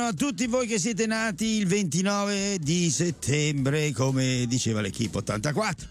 a tutti voi che siete nati il 29 di settembre, come diceva l'Equipe 84,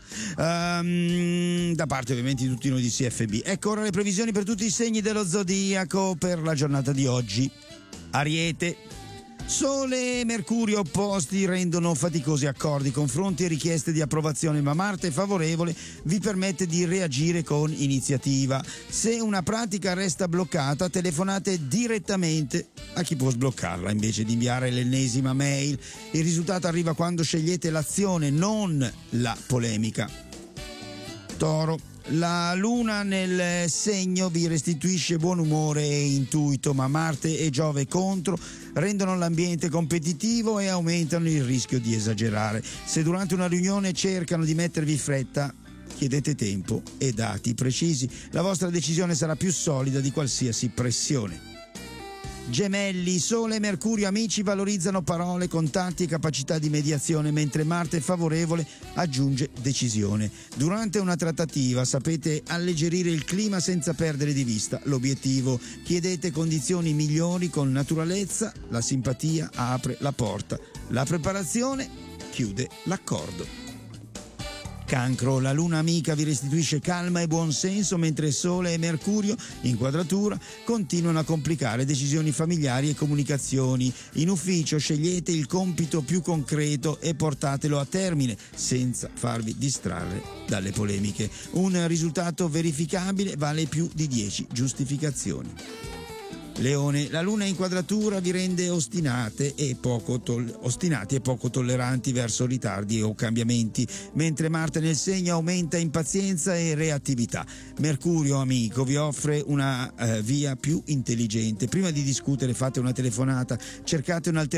da parte ovviamente di tutti noi di CFB. Ecco ora le previsioni per tutti i segni dello zodiaco per la giornata di oggi. Ariete. Sole e Mercurio opposti rendono faticosi accordi, confronti e richieste di approvazione, ma Marte favorevole vi permette di reagire con iniziativa. Se una pratica resta bloccata, telefonate direttamente a chi può sbloccarla invece di inviare l'ennesima mail. Il risultato arriva quando scegliete l'azione, non la polemica. Toro. La luna nel segno vi restituisce buon umore e intuito, ma Marte e Giove contro rendono l'ambiente competitivo e aumentano il rischio di esagerare. Se durante una riunione cercano di mettervi fretta, chiedete tempo e dati precisi. La vostra decisione sarà più solida di qualsiasi pressione. Gemelli, Sole e Mercurio amici valorizzano parole, contatti e capacità di mediazione, mentre Marte favorevole aggiunge decisione. Durante una trattativa sapete alleggerire il clima senza perdere di vista l'obiettivo. Chiedete condizioni migliori con naturalezza, la simpatia apre la porta, la preparazione chiude l'accordo. Cancro, la luna amica vi restituisce calma e buon senso, mentre Sole e Mercurio, in quadratura, continuano a complicare decisioni familiari e comunicazioni. In ufficio scegliete il compito più concreto e portatelo a termine, senza farvi distrarre dalle polemiche. Un risultato verificabile vale più di 10 giustificazioni. Leone, la luna in quadratura vi rende ostinati e poco tolleranti verso ritardi o cambiamenti, mentre Marte nel segno aumenta impazienza e reattività. Mercurio amico vi offre una via più intelligente. Prima di discutere fate una telefonata, cercate un'alternativa